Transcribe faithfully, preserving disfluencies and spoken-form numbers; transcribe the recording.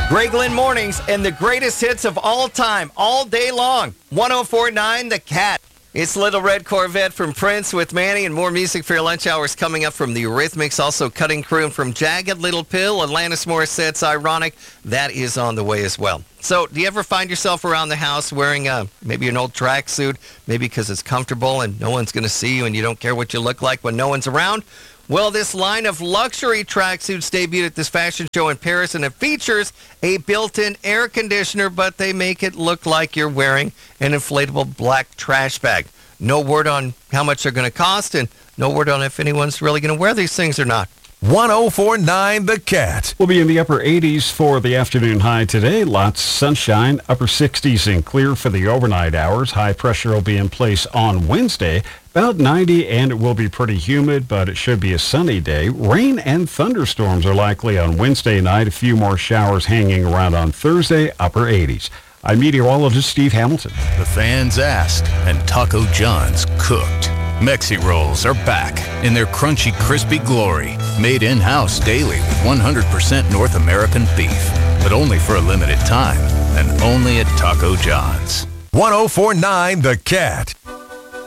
Greg Lynn Mornings and the greatest hits of all time, all day long. one oh four point nine The Cat. It's Little Red Corvette from Prince with Manny, and more music for your lunch hours coming up from the Eurythmics. Also Cutting Crew from Jagged Little Pill. Alanis Morissette's Ironic. That is on the way as well. So do you ever find yourself around the house wearing uh, maybe an old tracksuit, maybe because it's comfortable and no one's going to see you and you don't care what you look like when no one's around? Well, this line of luxury tracksuits debuted at this fashion show in Paris, and it features a built-in air conditioner, but they make it look like you're wearing an inflatable black trash bag. No word on how much they're going to cost, and no word on if anyone's really going to wear these things or not. one oh four point nine The Cat. We'll be in the upper eighties for the afternoon high today. Lots of sunshine, upper sixties and clear for the overnight hours. High pressure will be in place on Wednesday. About ninety, and it will be pretty humid, but it should be a sunny day. Rain and thunderstorms are likely on Wednesday night. A few more showers hanging around on Thursday, upper eighties. I'm meteorologist Steve Hamilton. The fans asked, and Taco John's cooked. Mexi Rolls are back in their crunchy, crispy glory. Made in-house daily with one hundred percent North American beef. But only for a limited time, and only at Taco John's. one oh four point nine The Cat.